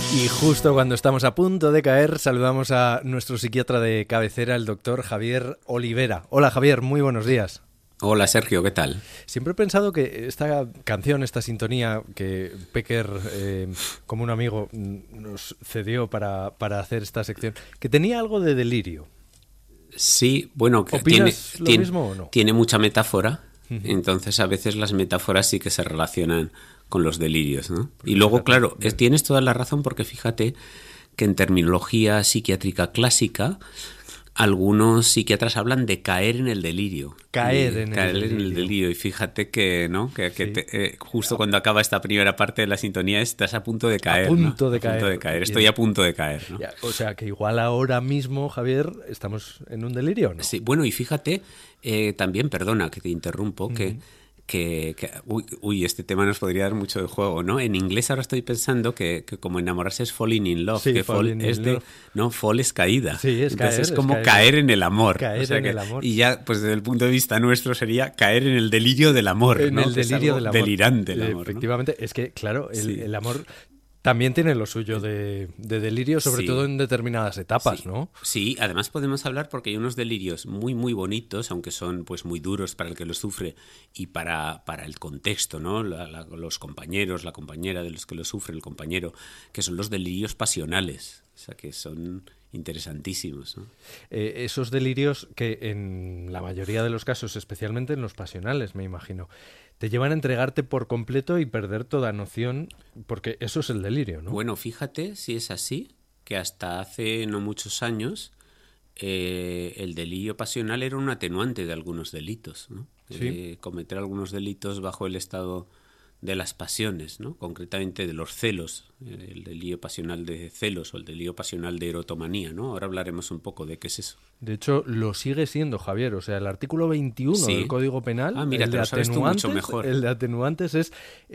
Y justo cuando estamos a punto de caer, saludamos a nuestro psiquiatra de cabecera, el doctor Javier Olivera. Hola Javier, muy buenos días. Hola Sergio, ¿qué tal? Siempre he pensado que esta canción, esta sintonía que Pecker, como un amigo, nos cedió para hacer esta sección, que tenía algo de delirio. Sí, bueno, ¿Opinas lo mismo o no? Tiene mucha metáfora, entonces a veces las metáforas sí que se relacionan con los delirios, ¿no? Y luego, claro, tienes toda la razón porque fíjate que en terminología psiquiátrica clásica algunos psiquiatras hablan de caer en el delirio. Caer en el delirio. Y fíjate que, ¿no? Que Sí. justo cuando acaba esta primera parte de la sintonía estás a punto de caer. A punto, ¿no? de caer. Estoy a punto de caer, ¿no? Ya, o sea, que igual ahora mismo, Javier, estamos en un delirio, ¿no? Sí, bueno, y fíjate, también, perdona que te interrumpo, este tema nos podría dar mucho de juego, ¿no? En inglés ahora estoy pensando que como enamorarse es falling in love, Sí, que fall es de, ¿no? Fall es caída. Sí, es entonces caer, es como caer en el amor. Caer en el amor. Y ya, pues desde el punto de vista nuestro sería caer en el delirio del amor, En ¿no? el delirio del amor. Delirante el amor, Efectivamente, ¿no? es que, claro, Sí. el amor también tiene lo suyo de delirio, sobre todo en determinadas etapas, sí. ¿no? Sí, además podemos hablar porque hay unos delirios muy, muy bonitos, aunque son pues muy duros para el que los sufre y para el contexto, ¿no? Los compañeros, la compañera de los que lo sufre, el compañero, que son los delirios pasionales, o sea, que son interesantísimos, ¿no? Esos delirios que en la mayoría de los casos, especialmente en los pasionales, me imagino, te llevan a entregarte por completo y perder toda noción, porque eso es el delirio, ¿no? Bueno, fíjate si es así, que hasta hace no muchos años el delirio pasional era un atenuante de algunos delitos, ¿no? Sí. Cometer algunos delitos bajo el estado de las pasiones, ¿no? Concretamente de los celos, el delirio pasional de celos o el delirio pasional de erotomanía, ¿no? Ahora hablaremos un poco de qué es eso. De hecho, lo sigue siendo, Javier. O sea, el artículo 21 del Código Penal, mira, el te de lo sabes tú mucho mejor. El de atenuantes es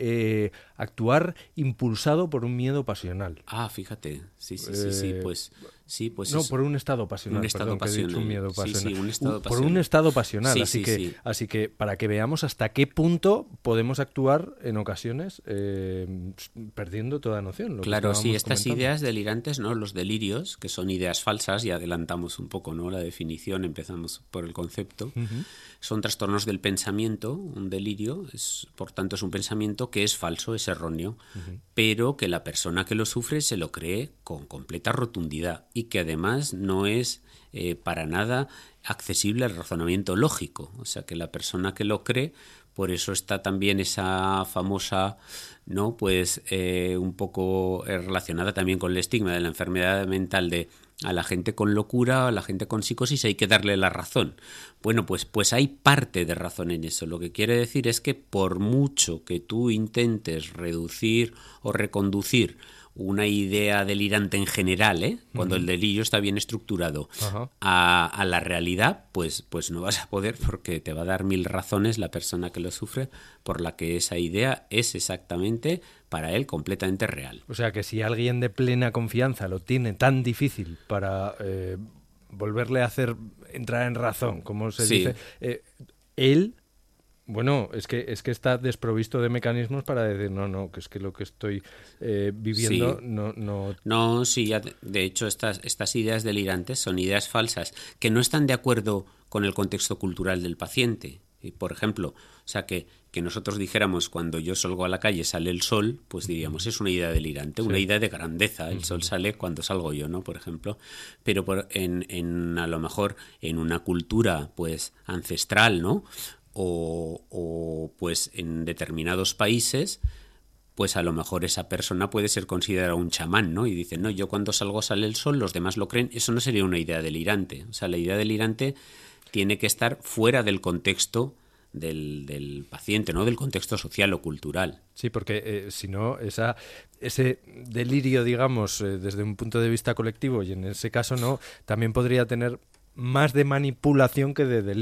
actuar impulsado por un miedo pasional. Ah, fíjate. Sí, pues no, eso. por un estado pasional. Un estado pasional. Que he dicho un miedo pasional. Sí, un estado pasional. Por un estado pasional. Sí, Así que para que veamos hasta qué punto podemos actuar en ocasiones perdiendo toda noción. Claro, sí, estas ideas delirantes, ¿no? Los delirios, que son ideas falsas, y adelantamos un poco, ¿no? La definición, empezamos por el concepto. Son trastornos del pensamiento. Un delirio, por tanto, es un pensamiento que es falso, es erróneo, pero que la persona que lo sufre se lo cree con completa rotundidad y que además no es para nada accesible al razonamiento lógico. O sea, que la persona que lo cree, por eso está también esa famosa, ¿no? Pues un poco relacionada también con el estigma de la enfermedad mental de a la gente con locura, a la gente con psicosis hay que darle la razón. Bueno, pues hay parte de razón en eso. Lo que quiere decir es que por mucho que tú intentes reducir o reconducir una idea delirante en general, cuando el delirio está bien estructurado, a la realidad, pues no vas a poder, porque te va a dar 1000 razones la persona que lo sufre por la que esa idea es exactamente para él completamente real. O sea que si alguien de plena confianza lo tiene tan difícil para volverle a hacer entrar en razón, como se dice, él... Bueno, es que está desprovisto de mecanismos para decir, no, que es que lo que estoy viviendo no... No, sí, de hecho estas ideas delirantes son ideas falsas que no están de acuerdo con el contexto cultural del paciente. Por ejemplo, o sea, que nosotros dijéramos cuando yo salgo a la calle sale el sol, pues diríamos es una idea delirante, una idea de grandeza. El sol sale cuando salgo yo, ¿no? Por ejemplo. Pero a lo mejor en una cultura pues ancestral, ¿no? O pues en determinados países, pues a lo mejor esa persona puede ser considerada un chamán, ¿no? Y dicen, no, yo cuando salgo sale el sol, los demás lo creen. Eso no sería una idea delirante. O sea, la idea delirante tiene que estar fuera del contexto del paciente, ¿no? Del contexto social o cultural. Sí, porque si no, ese delirio, digamos, desde un punto de vista colectivo, y en ese caso no, también podría tener más de manipulación que de delirio.